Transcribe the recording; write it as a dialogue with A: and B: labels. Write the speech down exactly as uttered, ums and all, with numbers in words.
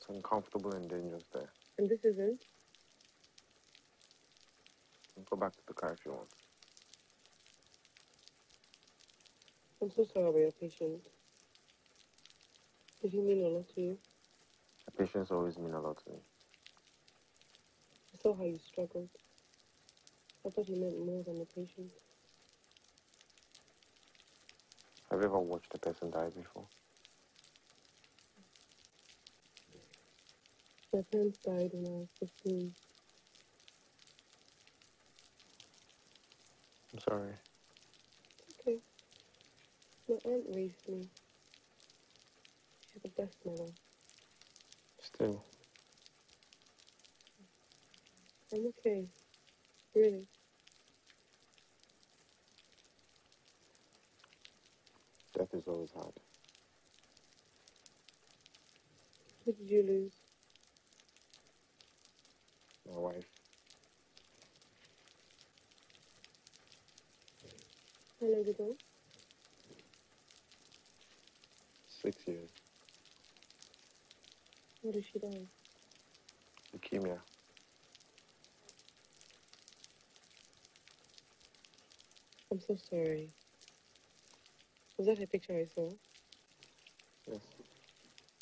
A: It's uncomfortable and dangerous there.
B: And this isn't?
A: Go back to the car if you want.
B: I'm so sorry about your patient. Did he mean a lot to you?
A: The patients always mean a lot to me.
B: I saw how you struggled. I thought he meant more than a patient.
A: Have you ever watched a person die before?
B: My parents died when I was fifteen.
A: I'm sorry.
B: It's okay. My aunt raised me. She's the best mother.
A: Still.
B: I'm okay. Really.
A: Death is always hard.
B: Who did you lose?
A: My wife.
B: How long ago?
A: Six years.
B: How did she die?
A: Leukemia.
B: I'm so sorry. Was that her picture I saw?
A: Yes.